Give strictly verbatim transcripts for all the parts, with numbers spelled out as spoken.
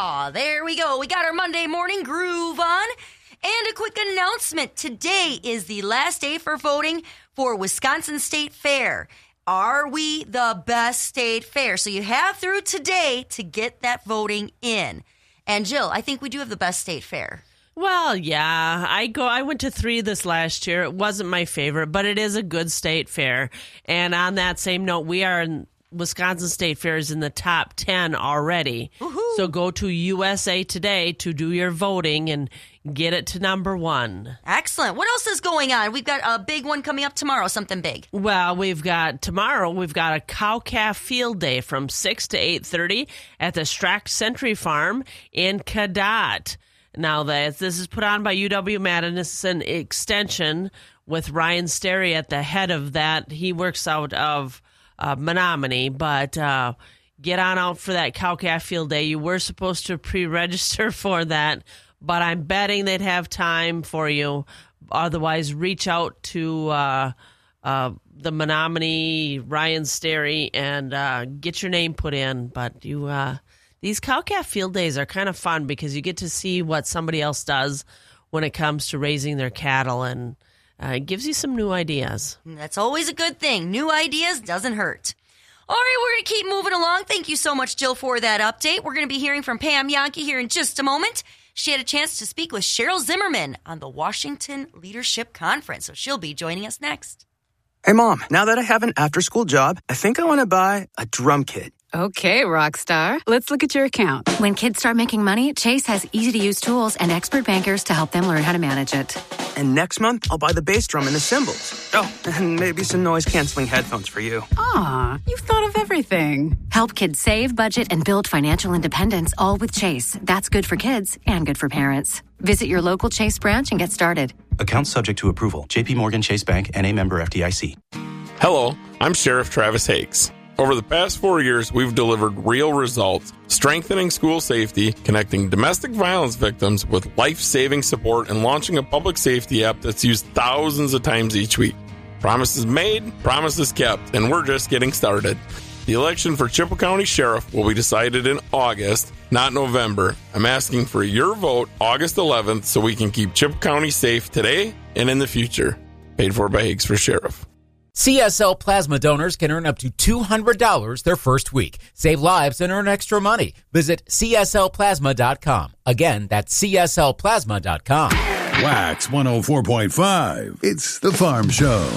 Yeah, there we go. We got our Monday morning groove on. And a quick announcement. Today is the last day for voting for Wisconsin State Fair. Are we the best state fair? So you have through today to get that voting in. And Jill, I think we do have the best state fair. Well, yeah, I go. I went to three this last year. It wasn't my favorite, but it is a good state fair. And on that same note, we are in Wisconsin State Fair is in the top ten already. Woo-hoo. So go to U S A Today to do your voting and get it to number one. Excellent. What else is going on? We've got a big one coming up tomorrow, something big. Well, we've got tomorrow, we've got a cow-calf field day from six to eight thirty at the Strack Century Farm in Cadott. Now, that this is put on by U W-Madison Extension with Ryan Sterry at the head of that. He works out of uh, Menominee, but uh, get on out for that cow-calf field day. You were supposed to pre-register for that, but I'm betting they'd have time for you. Otherwise, reach out to uh, uh, the Menominee, Ryan Sterry, and uh, get your name put in. But you... Uh, These cow-calf field days are kind of fun because you get to see what somebody else does when it comes to raising their cattle, and uh, it gives you some new ideas. That's always a good thing. New ideas doesn't hurt. All right, we're going to keep moving along. Thank you so much, Jill, for that update. We're going to be hearing from Pam Jahnke here in just a moment. She had a chance to speak with Cheryl Zimmerman on the Washington Leadership Conference, so she'll be joining us next. Hey, Mom, now that I have an after-school job, I think I want to buy a drum kit. Okay, rock star. Let's look at your account. When kids start making money, Chase has easy-to-use tools and expert bankers to help them learn how to manage it. And next month, I'll buy the bass drum and the cymbals. Oh, and maybe some noise-canceling headphones for you. Aw, you've thought of everything. Help kids save, budget, and build financial independence, all with Chase. That's good for kids and good for parents. Visit your local Chase branch and get started. Account subject to approval. J P Morgan Chase Bank, N A member F D I C. Hello, I'm Sheriff Travis Hakes. Over the past four years, we've delivered real results, strengthening school safety, connecting domestic violence victims with life-saving support, and launching a public safety app that's used thousands of times each week. Promises made, promises kept, and we're just getting started. The election for Chippewa County Sheriff will be decided in August, not November. I'm asking for your vote August eleventh so we can keep Chippewa County safe today and in the future. Paid for by Higgs for Sheriff. C S L Plasma donors can earn up to two hundred dollars their first week. Save lives and earn extra money. Visit C S L plasma dot com. Again, that's C S L plasma dot com. Wax one oh four point five. It's the Farm Show.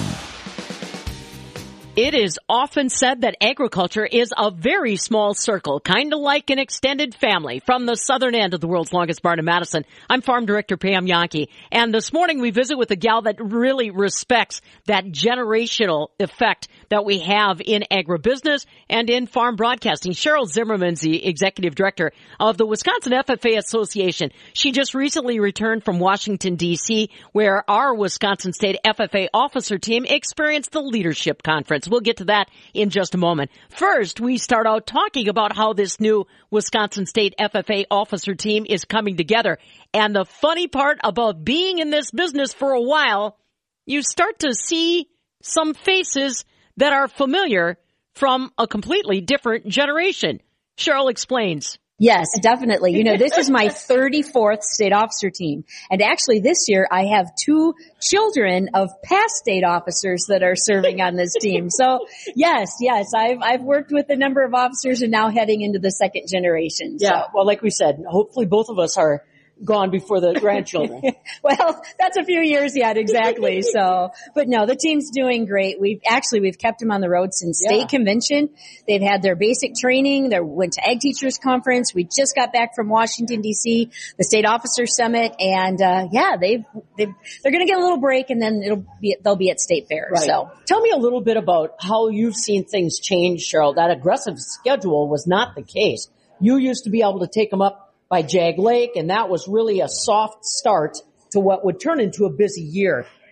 It is often said that agriculture is a very small circle, kind of like an extended family. From the southern end of the world's longest barn in Madison, I'm Farm Director Pam Jahnke. And this morning we visit with a gal that really respects that generational effect that we have in agribusiness and in farm broadcasting. Cheryl Zimmerman's the Executive Director of the Wisconsin F F A Association. She just recently returned from Washington, D C, where our Wisconsin State F F A officer team experienced the Leadership Conference. We'll get to that in just a moment. First, we start out talking about how this new Wisconsin State F F A officer team is coming together. And the funny part about being in this business for a while, you start to see some faces that are familiar from a completely different generation. Cheryl explains. Yes, definitely. You know, this is my thirty-fourth state officer team. And actually this year I have two children of past state officers that are serving on this team. So yes, yes, I've, I've worked with a number of officers and now heading into the second generation. Yeah. So. Well, like we said, hopefully both of us are gone before the grandchildren. Well, that's a few years yet, exactly. So, but no, the team's doing great. We've actually, we've kept them on the road since Yeah. state convention. They've had their basic training. They went to Ag Teachers Conference. We just got back from Washington, D C, the State Officer Summit. And, uh, yeah, they've, they've, they're going to get a little break and then it'll be, they'll be at State Fair. Right. So tell me a little bit about how you've seen things change, Cheryl. That aggressive schedule was not the case. You used to be able to take them up by Jag Lake, and that was really a soft start to what would turn into a busy year.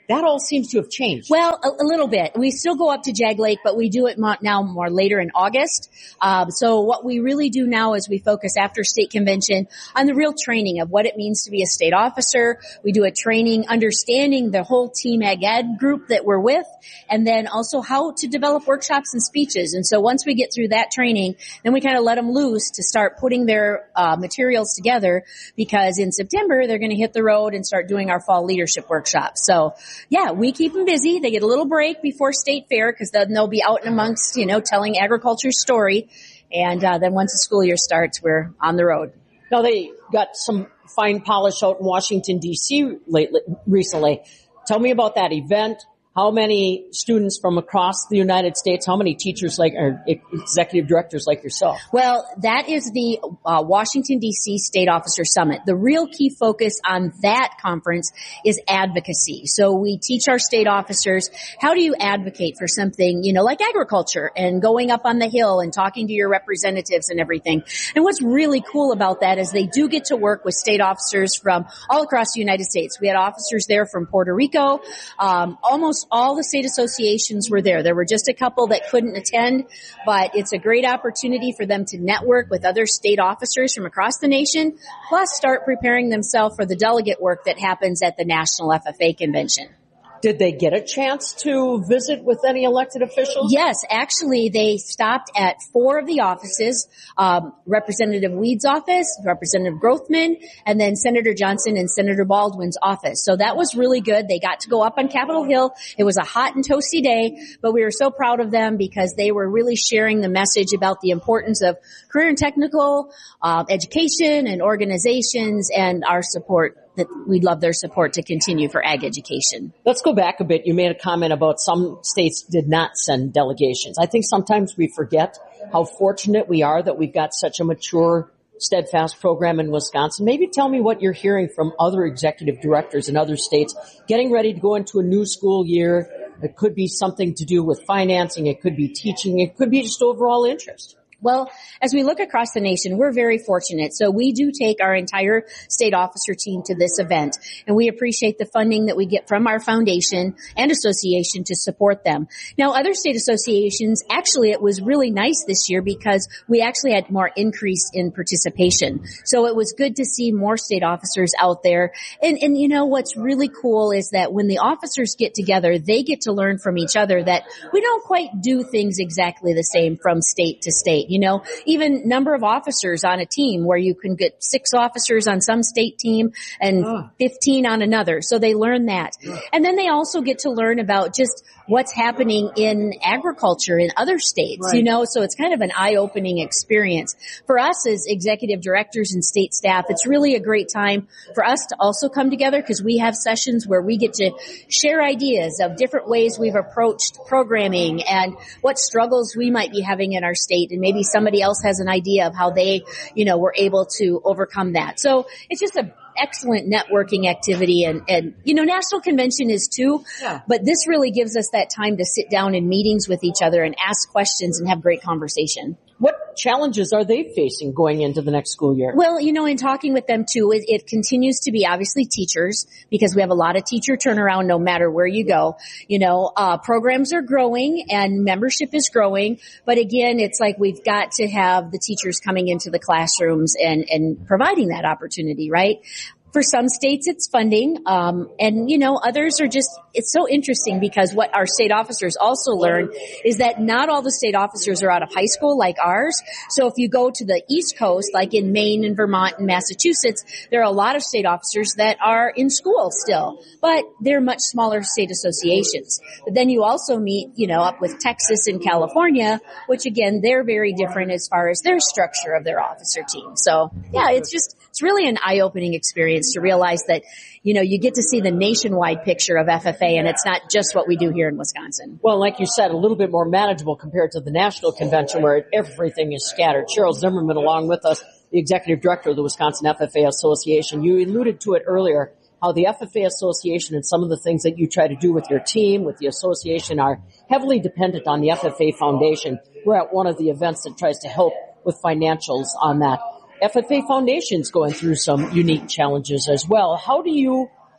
that all seems to have changed. Well, a, a little bit. We still go up to Jag Lake, but we do it mo- now more later in August. Um, so what we really do now is we focus after state convention on the real training of what it means to be a state officer. We do a training understanding the whole Team Ag Ed group that we're with, and then also how to develop workshops and speeches. And so once we get through that training, then we kind of let them loose to start putting their uh, materials together, because in September they're going to hit the road and start doing our fall leadership workshops. So yeah, we keep them busy. They get a little break before State Fair because then they'll be out and amongst, you know, telling agriculture's story. And uh, then once the school year starts, we're on the road. Now, they got some fine polish out in Washington, D C lately, recently. Tell me about that event. How many students from across the United States, how many teachers like, or executive directors like yourself? Well, that is the uh, Washington, D C State Officer Summit. The real key focus on that conference is advocacy. So we teach our state officers, how do you advocate for something, you know, like agriculture and going up on the Hill and talking to your representatives and everything. And what's really cool about that is they do get to work with state officers from all across the United States. We had officers there from Puerto Rico, um, almost all the state associations were there. There were just a couple that couldn't attend, but it's a great opportunity for them to network with other state officers from across the nation, plus start preparing themselves for the delegate work that happens at the National F F A Convention. Did they get a chance to visit with any elected officials? Yes, actually, they stopped at four of the offices, um, Representative Weed's office, Representative Grothman, and then Senator Johnson and Senator Baldwin's office. So that was really good. They got to go up on Capitol Hill. It was a hot and toasty day, but we were so proud of them because they were really sharing the message about the importance of career and technical uh, education and organizations and our support. That we'd love their support to continue for ag education. Let's go back a bit. You made a comment about some states did not send delegations. I think sometimes we forget how fortunate we are that we've got such a mature, steadfast program in Wisconsin. Maybe tell me what you're hearing from other executive directors in other states getting ready to go into a new school year. It could be something to do with financing. It could be teaching. It could be just overall interest. Well, as we look across the nation, we're very fortunate. So we do take our entire state officer team to this event, and we appreciate the funding that we get from our foundation and association to support them. Now, other state associations, actually, it was really nice this year because we actually had more increase in participation. So it was good to see more state officers out there. And, and you know, what's really cool is that when the officers get together, they get to learn from each other that we don't quite do things exactly the same from state to state. You know, even number of officers on a team where you can get six officers on some state team and oh. fifteen on another. So they learn that. Oh. And then they also get to learn about just what's happening in agriculture in other states, right. you know, so it's kind of an eye-opening experience. For us as executive directors and state staff, it's really a great time for us to also come together because we have sessions where we get to share ideas of different ways we've approached programming and what struggles we might be having in our state, and maybe somebody else has an idea of how they, you know, were able to overcome that. So it's just a excellent networking activity, and, and, you know, National Convention is too, yeah. but this really gives us that time to sit down in meetings with each other and ask questions and have great conversation. What challenges are they facing going into the next school year? Well, you know, in talking with them too, it, it continues to be obviously teachers, because we have a lot of teacher turnaround no matter where you go. You know, uh, programs are growing and membership is growing, but again, it's like we've got to have the teachers coming into the classrooms and, and providing that opportunity, right? For some states, it's funding, um, and, you know, others are just, it's so interesting because what our state officers also learn is that not all the state officers are out of high school like ours. So if you go to the East Coast, like in Maine and Vermont and Massachusetts, there are a lot of state officers that are in school still, but they're much smaller state associations. But then you also meet, you know, up with Texas and California, which again, they're very different as far as their structure of their officer team. So yeah, it's just, it's really an eye-opening experience to realize that, you know, you get to see the nationwide picture of F F A, and it's not just what we do here in Wisconsin. Well, like you said, a little bit more manageable compared to the national convention where everything is scattered. Cheryl Zimmerman along with us, the executive director of the Wisconsin F F A Association. You alluded to it earlier, how the F F A Association and some of the things that you try to do with your team, with the association, are heavily dependent on the F F A Foundation. We're at one of the events that tries to help with financials on that. F F A Foundation's going through some unique challenges as well. How do you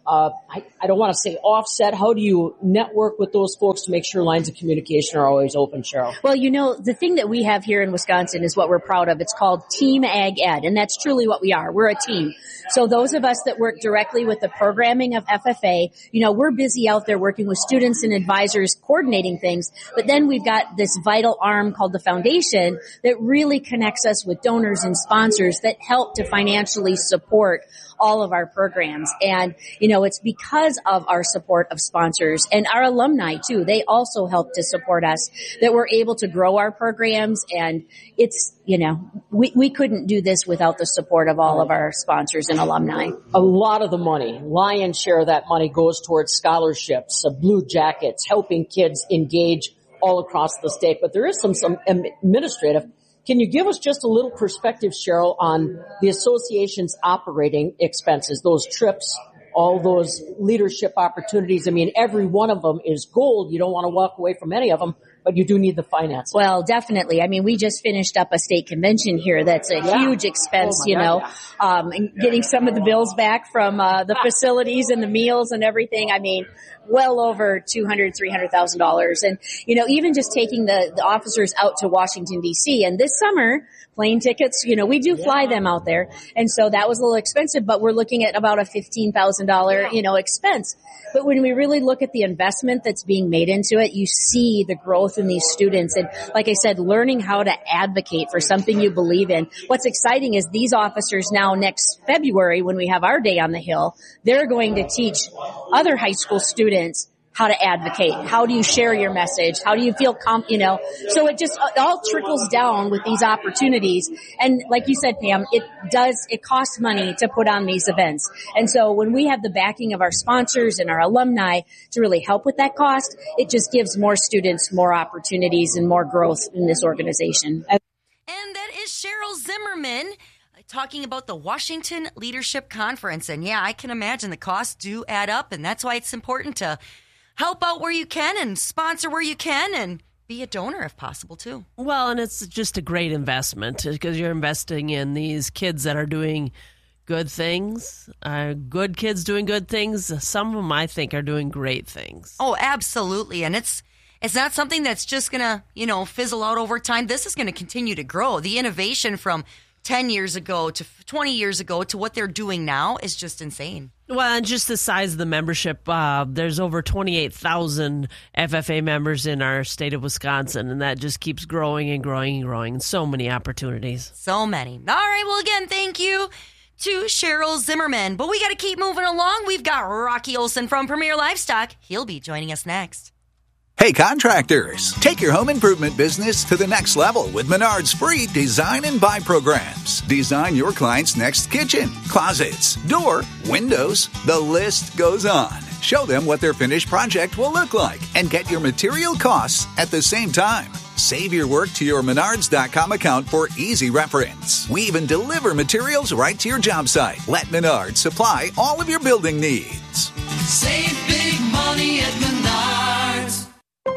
uh, I, I don't want to say offset. How do you network with those folks to make sure lines of communication are always open, Cheryl? Well, you know, the thing that we have here in Wisconsin is what we're proud of. It's called Team Ag Ed, and that's truly what we are. We're a team. So those of us that work directly with the programming of F F A, you know, we're busy out there working with students and advisors, coordinating things. But then we've got this vital arm called the foundation that really connects us with donors and sponsors that help to financially support all of our programs. And, you know, it's because of our support of sponsors and our alumni too. They also help to support us that we're able to grow our programs. And it's, you know, we, we couldn't do this without the support of all of our sponsors and alumni. A lot of the money, lion's share of that money goes towards scholarships, uh, Blue Jackets, helping kids engage all across the state. But there is some, some administrative. Can you give us just a little perspective, Cheryl, on the association's operating expenses, those trips, all those leadership opportunities? I mean, every one of them is gold. You don't want to walk away from any of them, but you do need the finance. Well, definitely. I mean, we just finished up a state convention here. That's a Yeah. huge expense, Oh, my you know, God, um, and getting some of the bills back from uh, the facilities and the meals and everything. I mean, well over two hundred thousand dollars, three hundred thousand dollars. And, you know, even just taking the, the officers out to Washington, D C. And this summer, plane tickets, you know, we do fly them out there. And so that was a little expensive, but we're looking at about a fifteen thousand dollars, you know, expense. But when we really look at the investment that's being made into it, you see the growth in these students. And like I said, learning how to advocate for something you believe in. What's exciting is these officers now next February, when we have our day on the Hill, they're going to teach other high school students how to advocate. How do you share your message? How do you feel, com- you know, so it just it all trickles down with these opportunities. And like you said, Pam, it does, it costs money to put on these events. And so when we have the backing of our sponsors and our alumni to really help with that cost, it just gives more students more opportunities and more growth in this organization. And that is Cheryl Zimmerman talking about the Washington Leadership Conference. And yeah, I can imagine the costs do add up, and that's why it's important to help out where you can and sponsor where you can and be a donor if possible too. Well, and it's just a great investment because you're investing in these kids that are doing good things, uh, good kids doing good things. Some of them, I think, are doing great things. Oh, absolutely. And it's it's not something that's just going to, you know, fizzle out over time. This is going to continue to grow. The innovation from ten years ago to twenty years ago to what they're doing now is just insane. Well, and just the size of the membership, uh, there's over twenty-eight thousand F F A members in our state of Wisconsin, and that just keeps growing and growing and growing. So many opportunities. So many. All right, well, again, thank you to Cheryl Zimmerman. But we got to keep moving along. We've got Rocky Olson from Premier Livestock. He'll be joining us next. Hey contractors, take your home improvement business to the next level with Menards free design and buy programs. Design your client's next kitchen, closets, door, windows, the list goes on. Show them what their finished project will look like and get your material costs at the same time. Save your work to your Menards dot com account for easy reference. We even deliver materials right to your job site. Let Menards supply all of your building needs. Save big money at Menards.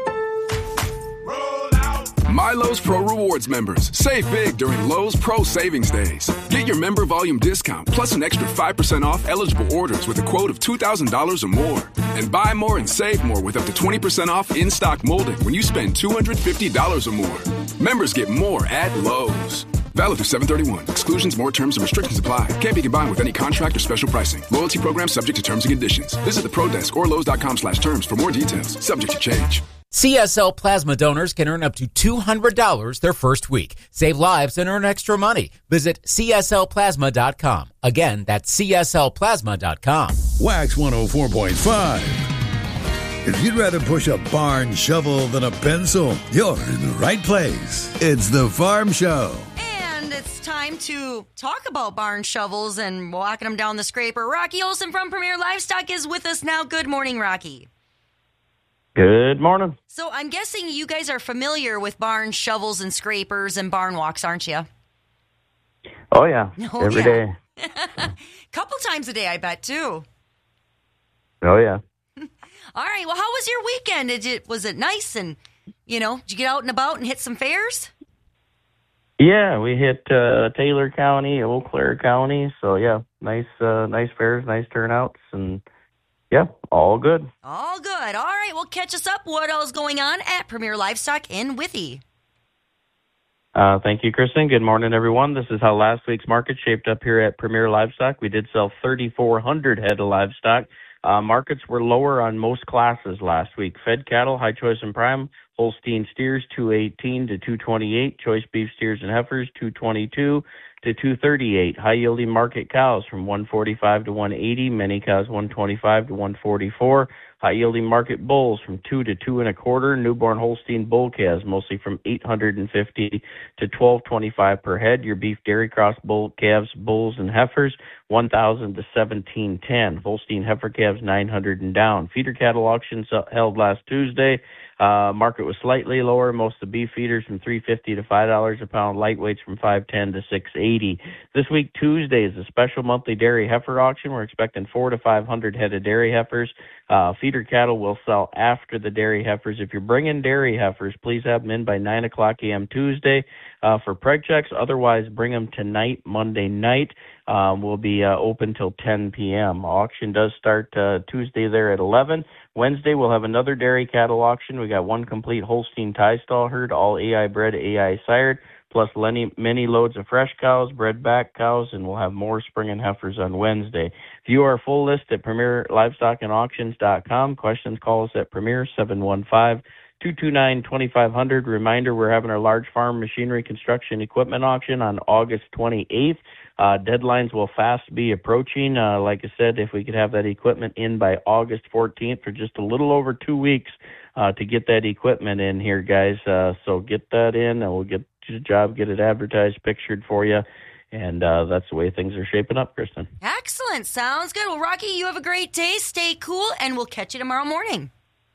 My Lowe's Pro Rewards members, save big during Lowe's Pro Savings Days. Get your member volume discount plus an extra five percent off eligible orders with a quote of two thousand dollars or more. And buy more and save more with up to twenty percent off in-stock molding when you spend two hundred fifty dollars or more. Members get more at Lowe's. Valid through seven thirty-one. Exclusions, more terms, and restrictions apply. Can't be combined with any contract or special pricing. Loyalty program subject to terms and conditions. Visit the Pro Desk or Lowe's dot com slash terms for more details. Subject to change. C S L Plasma donors can earn up to two hundred dollars their first week. Save lives and earn extra money. Visit C S L plasma dot com. Again, that's C S L plasma dot com. Wax one oh four point five. If you'd rather push a barn shovel than a pencil, you're in the right place. It's the Farm Show. And it's time to talk about barn shovels and walking them down the scraper. Rocky Olson from Premier Livestock is with us now. Good morning, Rocky. Good morning. So I'm guessing you guys are familiar with barn shovels and scrapers and barn walks, aren't you? Oh, yeah. Oh, Every yeah. day. Couple times a day, I bet, too. Oh, yeah. All right. Well, how was your weekend? Did it, was it nice? And, you know, did you get out and about and hit some fairs? Yeah, we hit uh, Taylor County, Eau Claire County. So, yeah, nice uh, nice fairs, nice turnouts, and Yeah, all good. All good. All right, well, catch us up. What else going on at Premier Livestock in Withee? Uh, thank you, Kristen. Good morning, everyone. This is how last week's market shaped up here at Premier Livestock. We did sell thirty-four hundred head of livestock. Uh, markets were lower on most classes last week. Fed cattle, high choice and prime, Holstein steers two eighteen to two twenty-eight, choice beef steers and heifers two twenty-two to two thirty-eight, high yielding market cows from one forty-five to one eighty, many cows one twenty-five to one forty-four, high yielding market bulls from two to two and a quarter, newborn Holstein bull calves mostly from eight hundred fifty to twelve twenty-five per head, your beef dairy cross bull calves, bulls and heifers one thousand to seventeen ten, Holstein heifer calves nine hundred and down. Feeder cattle auctions held last Tuesday. Uh, market was slightly lower. Most of the beef feeders from three fifty to five dollars a pound. Lightweights from five ten to six eighty. This week, Tuesday, is a special monthly dairy heifer auction. We're expecting four to five hundred head of dairy heifers. Uh, feeder cattle will sell after the dairy heifers. If you're bringing dairy heifers, please have them in by nine o'clock a.m. Tuesday uh, for preg checks. Otherwise, bring them tonight, Monday night. Um, will be uh, open till ten p.m. Auction does start uh, Tuesday there at eleven. Wednesday, we'll have another dairy cattle auction. We got one complete Holstein tie stall herd, all A I bred, A I sired, plus many, many loads of fresh cows, bred back cows, and we'll have more spring and heifers on Wednesday. View our full list at premier livestock and auctions dot com. Questions, call us at Premier seven one five, two two nine, two five zero zero. Reminder, we're having our large farm machinery construction equipment auction on August twenty-eighth. Uh, deadlines will fast be approaching. Uh, like I said, if we could have that equipment in by August fourteenth, for just a little over two weeks uh, to get that equipment in here, guys. Uh, so get that in, and we'll get the job, get it advertised, pictured for you. And uh, that's the way things are shaping up, Kristen. Excellent. Sounds good. Well, Rocky, you have a great day. Stay cool, and we'll catch you tomorrow morning.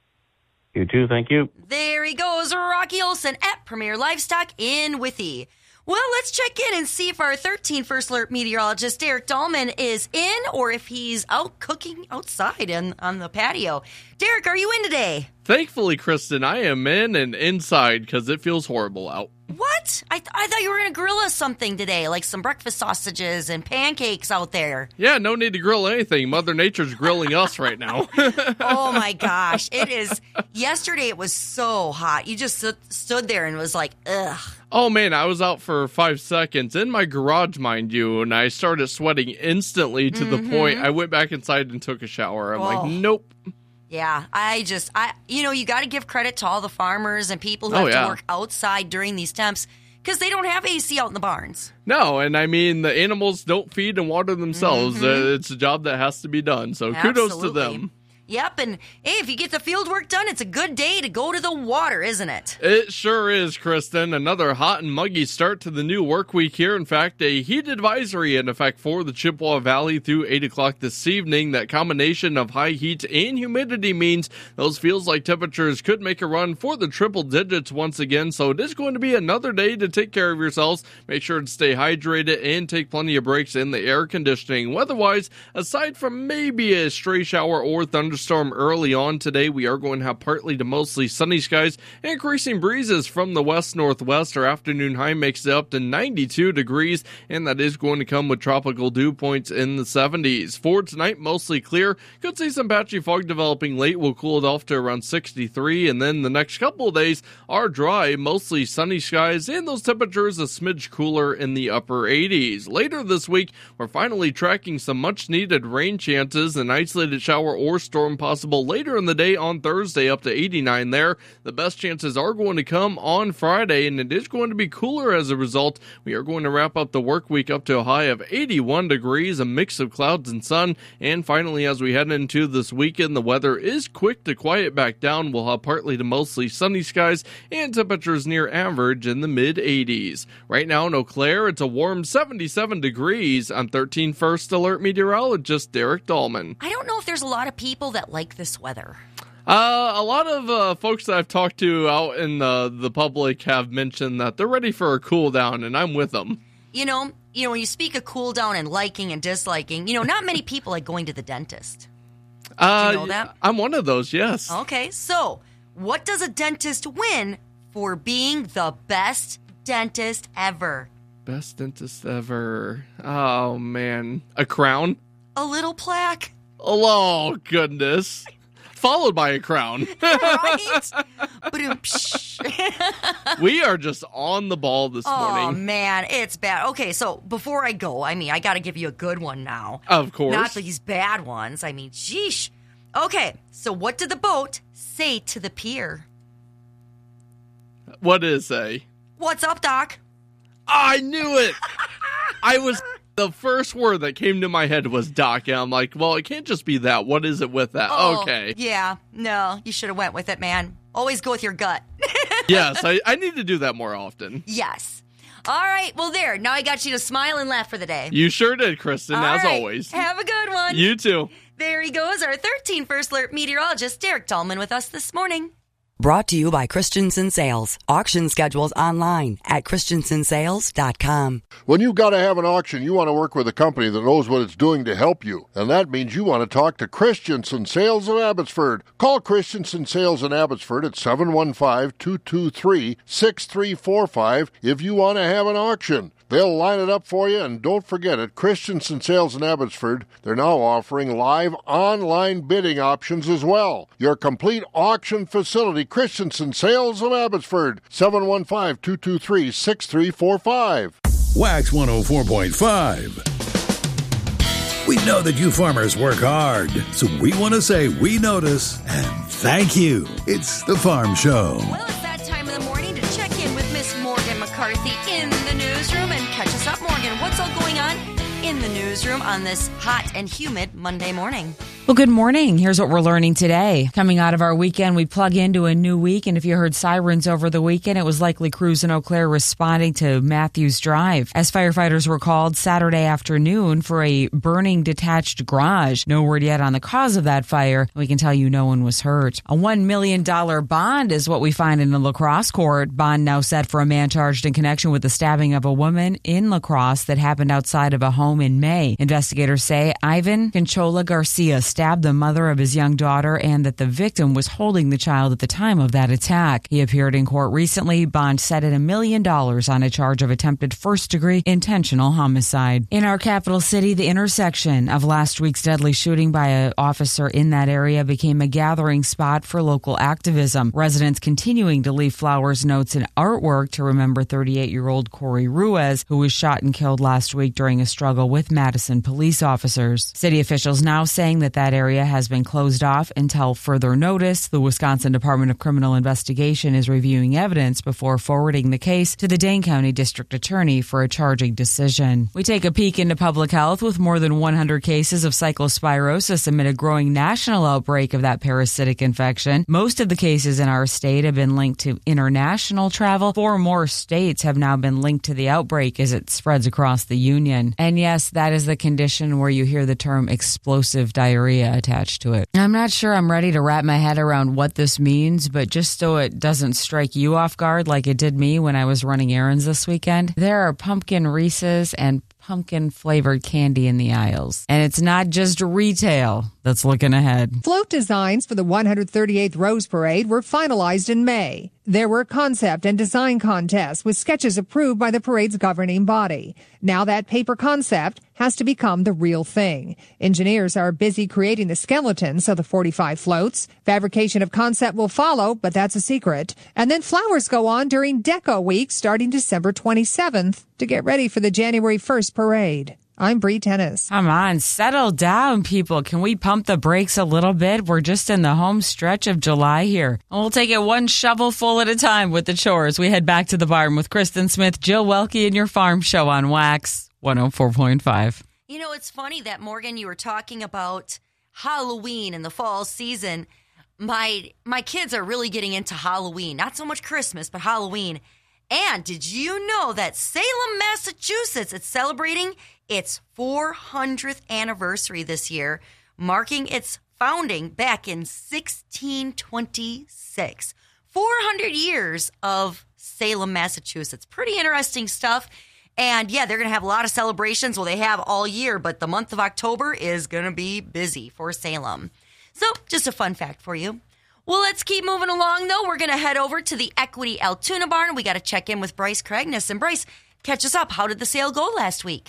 You too. Thank you. There he goes, Rocky Olson at Premier Livestock in Withee. Well, let's check in and see if our thirteenth First Alert meteorologist, Derek Dahlman, is in or if he's out cooking outside in, on the patio. Derek, are you in today? Thankfully, Kristen, I am in and inside because it feels horrible out. What? I, th- I thought you were going to grill us something today, like some breakfast sausages and pancakes out there. Yeah, no need to grill anything. Mother Nature's grilling us right now. Oh, my gosh. It is. Yesterday, it was so hot. You just stood, stood there and was like, ugh. Oh, man, I was out for five seconds in my garage, mind you, and I started sweating instantly to mm-hmm. the point I went back inside and took a shower. I'm oh. like, nope. Yeah, I just, I you know, you got to give credit to all the farmers and people who oh, have yeah. to work outside during these temps because they don't have A C out in the barns. No, and I mean, the animals don't feed and water themselves. Mm-hmm. Uh, it's a job that has to be done, so Absolutely. kudos to them. Yep, and hey, if you get the field work done, it's a good day to go to the water, isn't it? It sure is, Kristen. Another hot and muggy start to the new work week here. In fact, a heat advisory in effect for the Chippewa Valley through eight o'clock this evening. That combination of high heat and humidity means those feels-like temperatures could make a run for the triple digits once again. So it is going to be another day to take care of yourselves. Make sure to stay hydrated and take plenty of breaks in the air conditioning. Weather-wise, aside from maybe a stray shower or thunderstorm, Storm early on today, we are going to have partly to mostly sunny skies, increasing breezes from the west-northwest. Our afternoon high makes it up to ninety-two degrees, and that is going to come with tropical dew points in the seventies. For tonight, mostly clear. Could see some patchy fog developing late. We'll cool it off to around sixty-three, and then the next couple of days are dry, mostly sunny skies, and those temperatures a smidge cooler in the upper eighties. Later this week, we're finally tracking some much-needed rain chances, an isolated shower or storm possible later in the day on Thursday, up to eighty-nine there. The best chances are going to come on Friday, and it is going to be cooler as a result. We are going to wrap up the work week up to a high of eighty-one degrees, a mix of clouds and sun. And finally, as we head into this weekend, the weather is quick to quiet back down. We'll have partly to mostly sunny skies and temperatures near average in the mid eighties. Right now in Eau Claire, it's a warm seventy-seven degrees. I'm thirteen First Alert meteorologist Derek Dahlman. I don't know if there's a lot of people that like this weather. Uh, a lot of uh, folks that I've talked to out in the, the public have mentioned that they're ready for a cool down, and I'm with them. You know, you know, when you speak of cool down and liking and disliking, you know, not many people like going to the dentist. Uh, Do you know that? I'm one of those, yes. Okay, so what does a dentist win for being the best dentist ever? Best dentist ever. Oh, man. A crown? A little plaque. Oh, goodness. Followed by a crown. Right? We are just on the ball this oh, morning. Oh, man, it's bad. Okay, so before I go, I mean, I got to give you a good one now. Of course. Not these bad ones. I mean, sheesh. Okay, so what did the boat say to the pier? What did it say? What's up, Doc? I knew it. I was... The first word that came to my head was Doc, and I'm like, well, it can't just be that. What is it with that? Oh, okay. Yeah, no, you should have went with it, man. Always go with your gut. Yes, I, I need to do that more often. Yes. All right, well, there. Now I got you to smile and laugh for the day. You sure did, Kristen, All as right. always. Have a good one. You too. There he goes, our thirteenth First Alert meteorologist, Derek Dahlman, with us this morning. Brought to you by Christensen Sales. Auction schedules online at christensen sales dot com. When you've got to have an auction, you want to work with a company that knows what it's doing to help you. And that means you want to talk to Christensen Sales of Abbotsford. Call Christensen Sales in Abbotsford at seven one five, two two three, six three four five if you want to have an auction. They'll line it up for you, and don't forget it, Christensen Sales in Abbotsford, they're now offering live online bidding options as well. Your complete auction facility, Christensen Sales of Abbotsford, seven one five, two two three, six three four five. Wax one oh four point five. We know that you farmers work hard, so we want to say we notice and thank you. It's the Farm Show. Well, it's that time of the morning to check in with Miss Morgan McCarthy in the newsroom and catch us up, Morgan. What's all going on in the newsroom on this hot and humid Monday morning? Well, good morning. Here's what we're learning today. Coming out of our weekend, we plug into a new week, and if you heard sirens over the weekend, it was likely crews in Eau Claire responding to Matthews Drive, as firefighters were called Saturday afternoon for a burning detached garage. No word yet on the cause of that fire. We can tell you no one was hurt. A one million dollars bond is what we find in the La Crosse court. Bond now set for a man charged in connection with the stabbing of a woman in La Crosse that happened outside of a home in May. Investigators say Ivan Conchola Garcia stabbed the mother of his young daughter and that the victim was holding the child at the time of that attack. He appeared in court recently. Bond set at a million dollars on a charge of attempted first-degree intentional homicide. In our capital city, the intersection of last week's deadly shooting by an officer in that area became a gathering spot for local activism. Residents continuing to leave flowers, notes, and artwork to remember thirty-eight-year-old Corey Ruiz, who was shot and killed last week during a struggle with Madison police officers. City officials now saying that that area has been closed off until further notice. The Wisconsin Department of Criminal Investigation is reviewing evidence before forwarding the case to the Dane County District Attorney for a charging decision. We take a peek into public health with more than one hundred cases of cyclospirosis amid a growing national outbreak of that parasitic infection. Most of the cases in our state have been linked to international travel. Four more states have now been linked to the outbreak as it spreads across the union. And yes, that is the condition where you hear the term explosive diarrhea attached to it. I'm not sure I'm ready to wrap my head around what this means, but just so it doesn't strike you off guard like it did me when I was running errands this weekend, there are pumpkin Reese's and pumpkin flavored candy in the aisles. And it's not just retail that's looking ahead. Float designs for the one hundred thirty-eighth Rose Parade were finalized in May. There were concept and design contests with sketches approved by the parade's governing body. Now that paper concept has to become the real thing. Engineers are busy creating the skeletons of the forty-five floats. Fabrication of concept will follow, but that's a secret. And then flowers go on during Deco Week starting December twenty-seventh to get ready for the January first parade. I'm Bree Tennis. Come on, settle down, people. Can we pump the brakes a little bit? We're just in the home stretch of July here. And we'll take it one shovelful at a time with the chores. We head back to the barn with Kristen Smith, Jill Welke, and your farm show on Wax one oh four point five. You know, it's funny that, Morgan, you were talking about Halloween and the fall season. My my kids are really getting into Halloween. Not so much Christmas, but Halloween. And did you know that Salem, Massachusetts is celebrating its four hundredth anniversary this year, marking its founding back in sixteen twenty-six. four hundred years of Salem, Massachusetts. Pretty interesting stuff. And yeah, they're going to have a lot of celebrations. Well, they have all year, but the month of October is going to be busy for Salem. So just a fun fact for you. Well, let's keep moving along, though. We're going to head over to the Equity Altoona barn. We got to check in with Bryce Cragnis. And Bryce, catch us up. How did the sale go last week?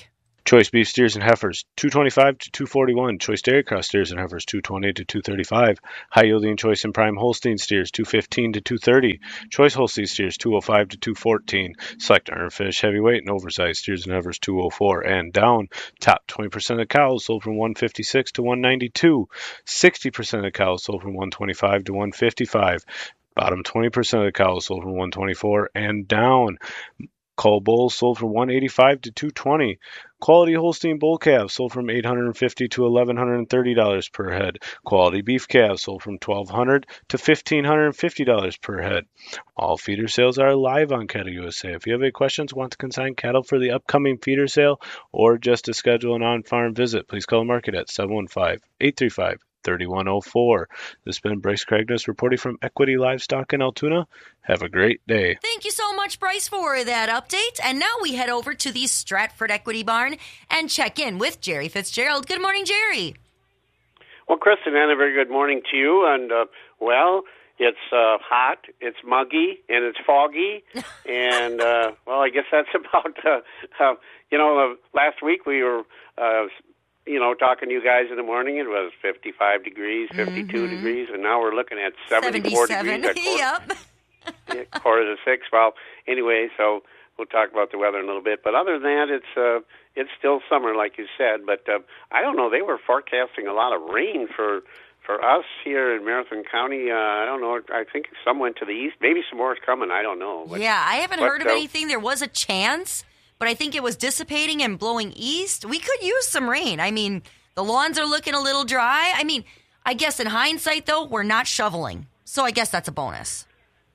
Choice beef steers and heifers, two twenty-five to two forty-one. Choice dairy cross steers and heifers, two twenty to two thirty-five. High yielding choice and prime Holstein steers, two fifteen to two thirty. Choice Holstein steers, two oh five to two fourteen. Select earned fish, heavyweight and oversized steers and heifers, two oh four and down. Top twenty percent of cows sold from one fifty-six to one ninety-two. sixty percent of cows sold from one twenty-five to one fifty-five. Bottom twenty percent of cows sold from one twenty-four and down. Cull bulls sold from one eighty-five to two twenty. Quality Holstein bull calves sold from eight hundred fifty dollars to eleven thirty dollars per head. Quality beef calves sold from twelve hundred dollars to fifteen fifty dollars per head. All feeder sales are live on Cattle U S A. If you have any questions, want to consign cattle for the upcoming feeder sale, or just to schedule an on-farm visit, please call the market at seven one five, eight three five, three one zero four. This has been Bryce Cragness reporting from Equity Livestock in Altoona. Have a great day. Thank you so much, Bryce, for that update. And now we head over to the Stratford Equity Barn and check in with Jerry Fitzgerald. Good morning, Jerry. Well, Kristen, and a very good morning to you. And, uh, well, it's uh, hot, it's muggy, and it's foggy. and, uh, well, I guess that's about, uh, uh, you know, uh, last week we were, uh, you know, talking to you guys in the morning. It was fifty-five degrees, fifty-two mm-hmm. degrees, and now we're looking at seventy-four degrees. At quarter, yep. yeah, quarter to six. Well, anyway, so we'll talk about the weather in a little bit. But other than that, it's uh, it's still summer, like you said. But uh, I don't know. They were forecasting a lot of rain for for us here in Marathon County. Uh, I don't know. I think some went to the east. Maybe some more is coming. I don't know. But, yeah, I haven't but, heard of uh, anything. There was a chance, but I think it was dissipating and blowing east. We could use some rain. I mean, the lawns are looking a little dry. I mean, I guess in hindsight, though, we're not shoveling. So I guess that's a bonus.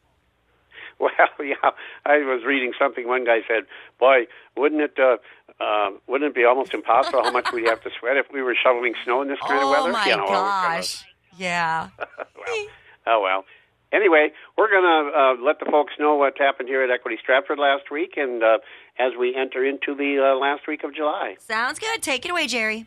Well, yeah, I was reading something. One guy said, boy, wouldn't it uh, uh, wouldn't it be almost impossible how much we'd have to sweat if we were shoveling snow in this kind oh of weather? Oh, my you know, gosh. Yeah. well, oh, well. Anyway, we're going to uh, let the folks know what happened here at Equity Stratford last week, and uh, as we enter into the uh, last week of July. Sounds good. Take it away, Jerry.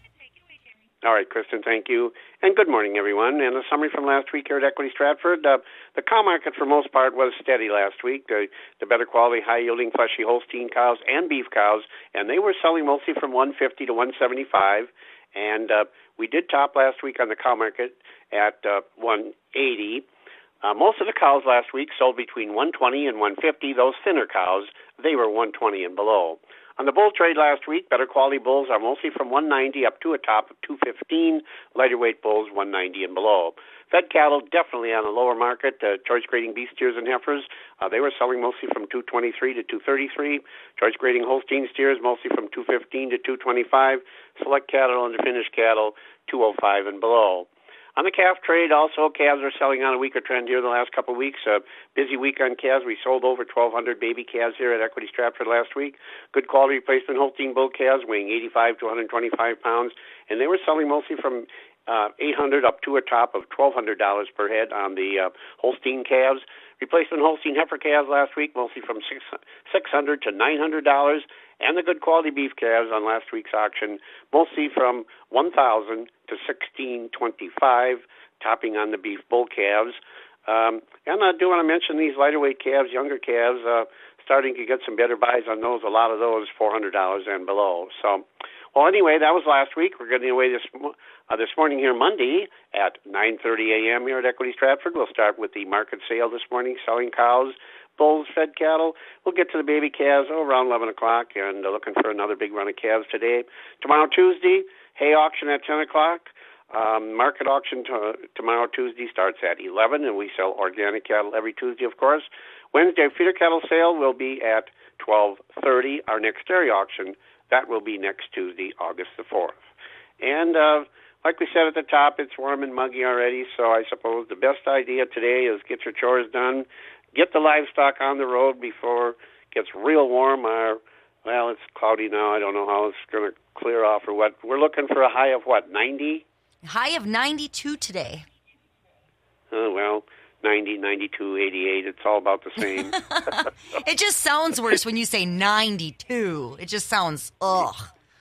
All right, Kristen, thank you. And good morning, everyone. And a summary from last week here at Equity Stratford. Uh, the cow market, for most part, was steady last week. The, the better quality, high-yielding, fleshy Holstein cows and beef cows, and they were selling mostly from one fifty to one seventy-five. And uh, we did top last week on the cow market at uh, one eighty. Uh, most of the cows last week sold between one twenty and one fifty. Those thinner cows, they were one twenty and below. On the bull trade last week, better quality bulls are mostly from one ninety up to a top of two fifteen. Lighter weight bulls, one ninety and below. Fed cattle, definitely on the lower market. Uh, choice grading beef steers and heifers, uh, they were selling mostly from two twenty-three to two thirty-three. Choice grading Holstein steers, mostly from two fifteen to two twenty-five. Select cattle and finished cattle, two oh five and below. On the calf trade, also, calves are selling on a weaker trend here the last couple of weeks. A busy week on calves. We sold over twelve hundred baby calves here at Equity Stratford last week. Good quality replacement Holstein bull calves weighing eighty-five to one twenty-five pounds, and they were selling mostly from uh, eight hundred dollars up to a top of twelve hundred dollars per head on the uh, Holstein calves. Replacement Holstein heifer calves last week, mostly from six hundred dollars to nine hundred dollars. And the good quality beef calves on last week's auction, mostly from one thousand dollars to sixteen twenty-five, topping on the beef bull calves. Um, and I do want to mention these lighter weight calves, younger calves, uh, starting to get some better buys on those. A lot of those four hundred dollars and below. So, well, anyway, that was last week. We're getting away this uh, this morning here, Monday at nine thirty a.m. here at Equity Stratford. We'll start with the market sale this morning, selling cows, bulls, fed cattle. We'll get to the baby calves oh, around eleven o'clock, and uh, looking for another big run of calves today. Tomorrow, Tuesday, hay auction at ten o'clock. Um, market auction to, tomorrow, Tuesday, starts at eleven, and we sell organic cattle every Tuesday, of course. Wednesday, feeder cattle sale will be at twelve thirty. Our next dairy auction, that will be next Tuesday, August the fourth. And uh, like we said at the top, it's warm and muggy already, so I suppose the best idea today is get your chores done, get the livestock on the road before it gets real warm. Our, well, it's cloudy now. I don't know how it's going to clear off or what. We're looking for a high of what, ninety? High of ninety-two today. Oh, well, ninety, ninety-two, eighty-eight. It's all about the same. It just sounds worse when you say ninety-two. It just sounds, ugh.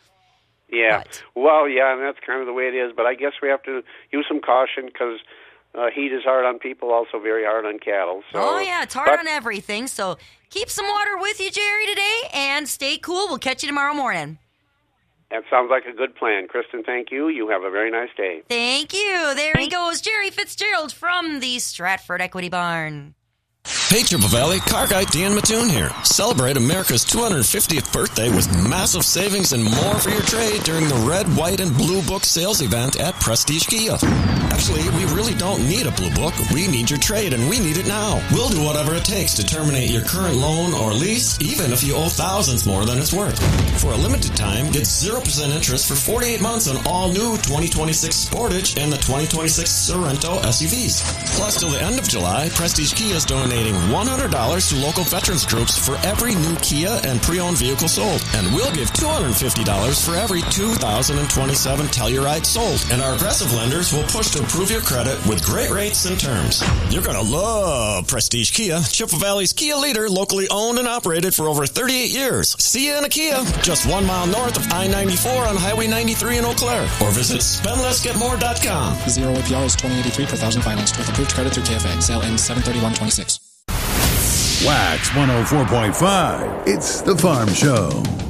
Yeah. But. Well, yeah, and that's kind of the way it is. But I guess we have to use some caution because uh, heat is hard on people, also very hard on cattle. So, oh, yeah, it's hard but, on everything. So keep some water with you, Jerry, today, and stay cool. We'll catch you tomorrow morning. That sounds like a good plan. Kristen, thank you. You have a very nice day. Thank you. There he goes, Jerry Fitzgerald from the Stratford Equity Barn. Hey, Triple Valley, car guy Dan Mattoon here. Celebrate America's two hundred fiftieth birthday with massive savings and more for your trade during the Red, White, and Blue Book sales event at Prestige Kia. Actually, we really don't need a Blue Book. We need your trade, and we need it now. We'll do whatever it takes to terminate your current loan or lease, even if you owe thousands more than it's worth. For a limited time, get zero percent interest for forty-eight months on all new twenty twenty-six Sportage and the twenty twenty-six Sorento S U Vs. Plus, till the end of July, Prestige Kia is donating one hundred dollars to local veterans groups for every new Kia and pre-owned vehicle sold. And we'll give two hundred fifty dollars for every two thousand twenty-seven Telluride sold. And our aggressive lenders will push to improve your credit with great rates and terms. You're going to love Prestige Kia, Chippewa Valley's Kia leader, locally owned and operated for over thirty-eight years. See you in a Kia, just one mile north of I ninety-four on Highway ninety-three in Eau Claire. Or visit spend less get more dot com. Zero A P R is twenty eighty-three per thousand financed with approved credit through K F A. Sale ends seven thirty-one twenty-six. Wax one oh four point five. It's the Farm Show.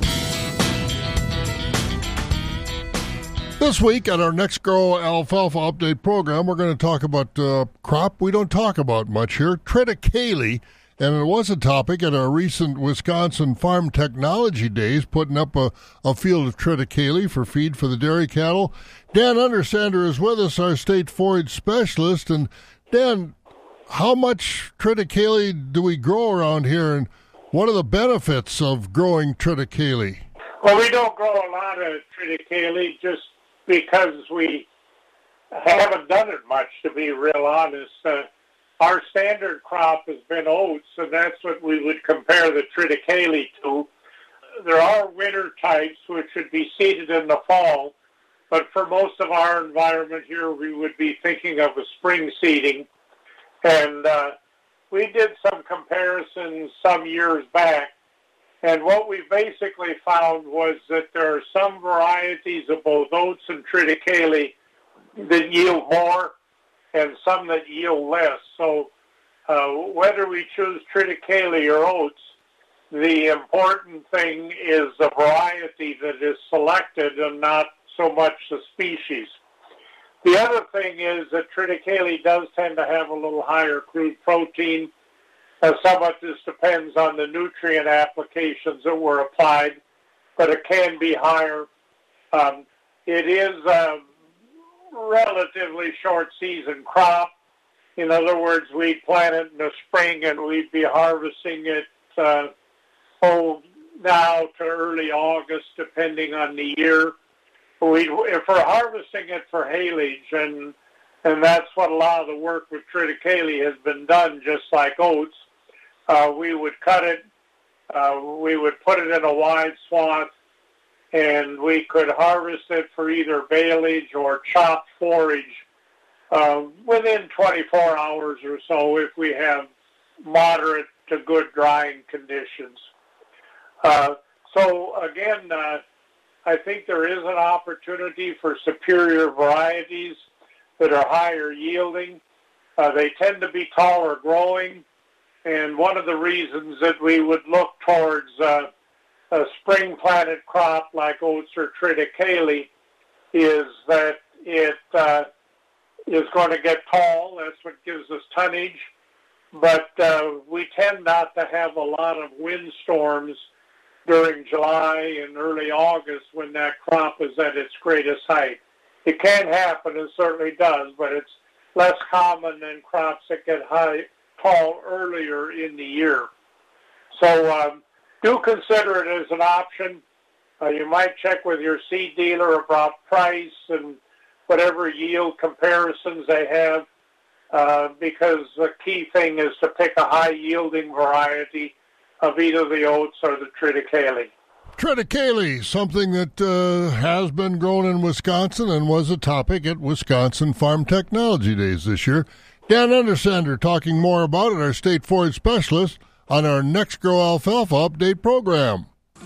This week on our Next Grow Alfalfa Update program, we're going to talk about uh, crop we don't talk about much here, triticale, and it was a topic at our recent Wisconsin Farm Technology Days, putting up a, a field of triticale for feed for the dairy cattle. Dan Undersander is with us, our state forage specialist, and Dan, how much triticale do we grow around here, and what are the benefits of growing triticale? Well, we don't grow a lot of triticale just because we haven't done it much, to be real honest. Uh, our standard crop has been oats, and that's what we would compare the triticale to. There are winter types which would be seeded in the fall, but for most of our environment here, we would be thinking of a spring seeding. And uh, we did some comparisons some years back, and what we basically found was that there are some varieties of both oats and triticale that yield more and some that yield less. So uh, whether we choose triticale or oats, the important thing is the variety that is selected and not so much the species. The other thing is that triticale does tend to have a little higher crude protein. Uh, some of this depends on the nutrient applications that were applied, but it can be higher. Um, it is a relatively short season crop. In other words, we'd plant it in the spring and we'd be harvesting it uh, oh, now to early August, depending on the year. We, if we're harvesting it for haylage, and and that's what a lot of the work with triticale has been done, just like oats, uh, we would cut it, uh, we would put it in a wide swath, and we could harvest it for either baleage or chopped forage uh, within twenty-four hours or so if we have moderate to good drying conditions. Uh, so again, uh, I think there is an opportunity for superior varieties that are higher yielding. Uh, they tend to be taller growing, and one of the reasons that we would look towards uh, a spring planted crop like oats or triticale is that it uh, is going to get tall. That's what gives us tonnage, but uh, we tend not to have a lot of windstorms during July and early August when that crop is at its greatest height. It can happen, it certainly does, but it's less common than crops that get high, tall earlier in the year. So um, do consider it as an option. Uh, you might check with your seed dealer about price and whatever yield comparisons they have, uh, because the key thing is to pick a high-yielding variety of either the oats or the triticale. Triticale, something that uh, has been grown in Wisconsin and was a topic at Wisconsin Farm Technology Days this year. Dan Undersander talking more about it, our state forage specialist, on our Next Grow Alfalfa Update program.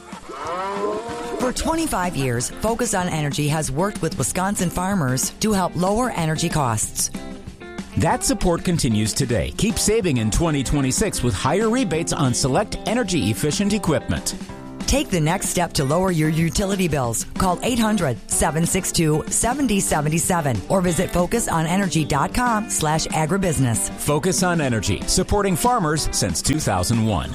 For twenty-five years, Focus on Energy has worked with Wisconsin farmers to help lower energy costs. That support continues today. Keep saving in twenty twenty-six with higher rebates on select energy-efficient equipment. Take the next step to lower your utility bills. Call eight hundred, seven six two, seven zero seven seven or visit focusonenergy.com slash agribusiness. Focus on Energy, supporting farmers since two thousand one.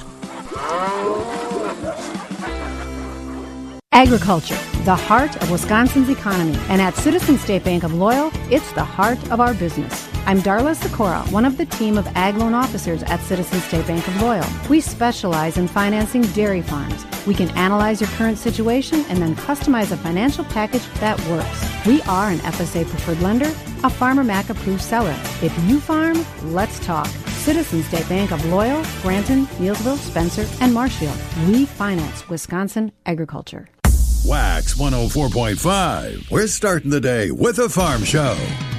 Agriculture, the heart of Wisconsin's economy. And at Citizens State Bank of Loyal, it's the heart of our business. I'm Darla Sikora, one of the team of ag loan officers at Citizens State Bank of Loyal. We specialize in financing dairy farms. We can analyze your current situation and then customize a financial package that works. We are an F S A preferred lender, a Farmer Mac approved seller. If you farm, let's talk. Citizens State Bank of Loyal, Granton, Neillsville, Spencer, and Marshfield. We finance Wisconsin agriculture. Wax one oh four point five. We're starting the day with a farm show.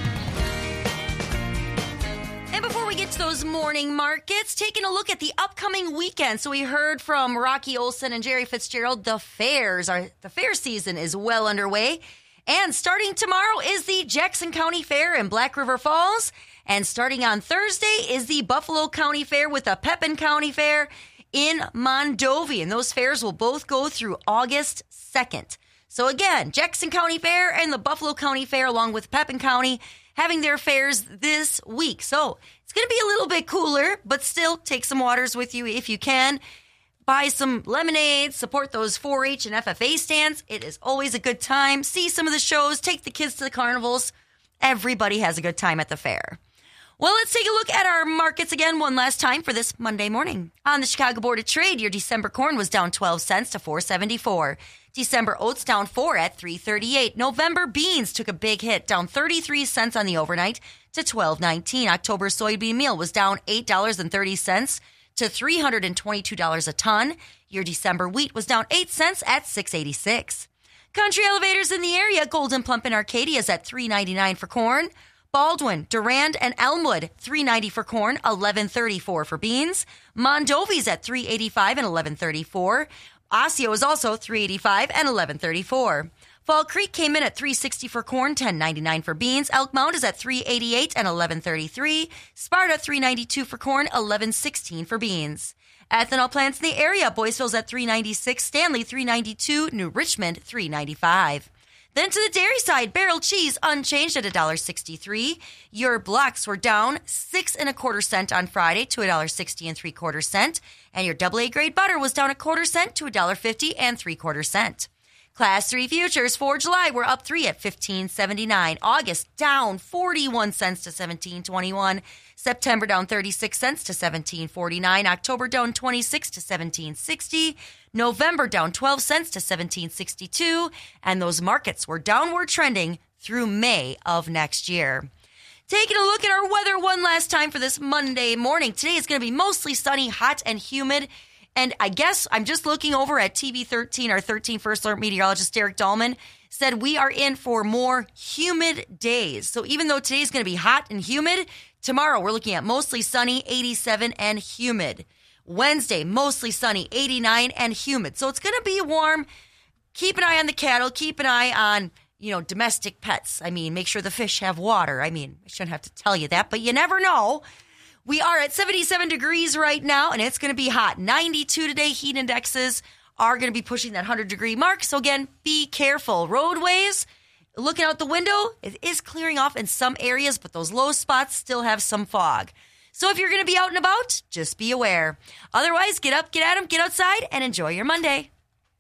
And before we get to those morning markets, taking a look at the upcoming weekend. So we heard from Rocky Olson and Jerry Fitzgerald. The fairs are the fair season is well underway. And starting tomorrow is the Jackson County Fair in Black River Falls. And starting on Thursday is the Buffalo County Fair with the Pepin County Fair in Mondovi. And those fairs will both go through August second. So again, Jackson County Fair and the Buffalo County Fair, along with Pepin County, having their fairs this week. So it's going to be a little bit cooler, but still take some waters with you if you can. Buy some lemonade, support those four H and F F A stands. It is always a good time. See some of the shows, take the kids to the carnivals. Everybody has a good time at the fair. Well, let's take a look at our markets again one last time for this Monday morning. On the Chicago Board of Trade, your December corn was down twelve cents to four seventy-four. December oats down four at three thirty-eight. November beans took a big hit, down thirty-three cents on the overnight to twelve nineteen. October soybean meal was down eight dollars and thirty cents to three hundred twenty-two dollars a ton. Your December wheat was down eight cents at six eighty-six. Country elevators in the area, Golden Plump in Arcadia is at three ninety-nine for corn. Baldwin, Durand, and Elmwood, three ninety for corn, eleven thirty-four for beans. Mondovi's at three eighty-five and eleven thirty-four. Osseo is also three eighty-five and eleven thirty-four. Fall Creek came in at three sixty for corn, ten ninety-nine for beans. Elk Mound is at three eighty-eight and eleven thirty-three. Sparta three ninety-two for corn, eleven sixteen for beans. Ethanol plants in the area, Boyceville's at three ninety-six, Stanley three ninety-two, New Richmond three ninety-five. Then to the dairy side, barrel cheese unchanged at one dollar sixty-three. Your blocks were down six and a quarter cent on Friday to one dollar sixty and three quarter cent, and your double A grade butter was down a quarter cent to one dollar fifty and three quarter cent. Class three futures for July were up three at fifteen seventy-nine. August down forty-one cents to seventeen twenty-one. September down thirty-six cents to seventeen forty-nine. October down twenty-six to seventeen sixty. November down twelve cents to seventeen sixty-two. And those markets were downward trending through May of next year. Taking a look at our weather one last time for this Monday morning. Today is going to be mostly sunny, hot, and humid. And I guess I'm just looking over at T V thirteen. Our thirteen First Alert meteorologist, Derek Dahlman, said we are in for more humid days. So even though today's going to be hot and humid, tomorrow we're looking at mostly sunny, eighty-seven, and humid. Wednesday, mostly sunny, eighty-nine, and humid. So it's going to be warm. Keep an eye on the cattle. Keep an eye on, you know, domestic pets. I mean, make sure the fish have water. I mean, I shouldn't have to tell you that, but you never know. We are at seventy-seven degrees right now, and it's going to be hot. ninety-two today. Heat indexes are going to be pushing that one hundred degree mark. So again, be careful. Roadways, looking out the window, it is clearing off in some areas, but those low spots still have some fog. So if you're going to be out and about, just be aware. Otherwise, get up, get at 'em, get outside, and enjoy your Monday.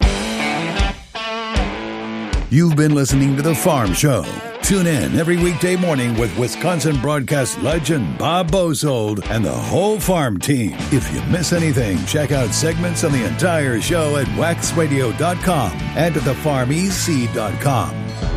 You've been listening to The Farm Show. Tune in every weekday morning with Wisconsin broadcast legend Bob Bosold and the whole farm team. If you miss anything, check out segments on the entire show at wax radio dot com and at the farm e c dot com.